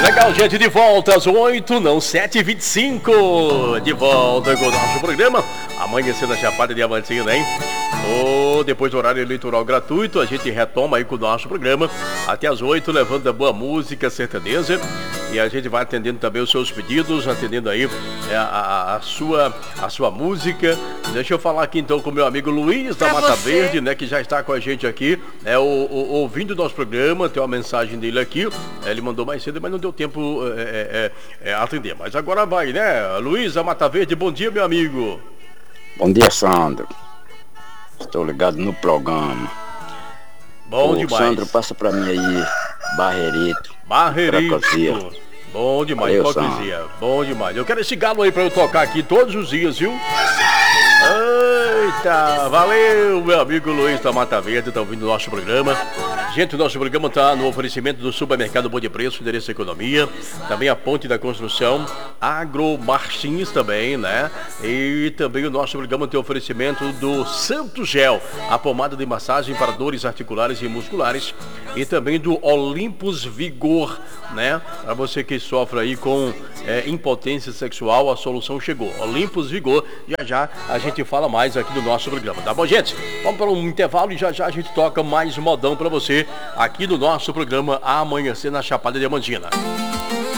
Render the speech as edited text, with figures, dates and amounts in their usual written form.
Legal, gente, de volta às 8, não, 7h25. De volta com o nosso programa Amanhecer na Chapada Diamantina, hein? Depois do horário eleitoral gratuito, a gente retoma aí com o nosso programa até às 8, levando a boa música sertaneja. E a gente vai atendendo também os seus pedidos, atendendo aí a sua música. Deixa eu falar aqui então com o meu amigo Luiz da Mata Verde, né? Que já está com a gente aqui, ouvindo o nosso programa. Tem uma mensagem dele aqui. Ele mandou mais cedo, mas não deu tempo atender. Mas agora vai, né? Luiz da Mata Verde, bom dia, meu amigo. Bom dia, Sandro. Estou ligado no programa. Bom demais. Sandro, passa pra mim aí, Barreirito. Bom demais, hipocrisia. Bom demais. Eu quero esse galo aí pra eu tocar aqui todos os dias, viu? Eita, valeu, meu amigo Luiz da Mata Verde, tá ouvindo o nosso programa. Gente, o nosso programa tá no oferecimento do Supermercado Bom de Preço, Endereço Economia, também a Ponte da Construção, Agromartins também, né? E também o nosso programa tem oferecimento do Santo Gel, a pomada de massagem para dores articulares e musculares, e também do Olympus Vigor, né? Para você que sofre aí com impotência sexual, a solução chegou. Olympus Vigor, já a gente fala mais aqui do nosso programa, tá bom, gente? Vamos para um intervalo e já a gente toca mais modão para você aqui no nosso programa Amanhecer na Chapada Diamantina.